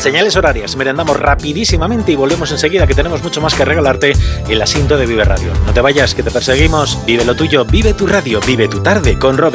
Señales horarias, merendamos rapidísimamente y volvemos enseguida, que tenemos mucho más que regalarte en la Sinto de Vive Radio. No te vayas, que te perseguimos. Vive lo tuyo, vive tu radio, vive tu tarde con Rodri.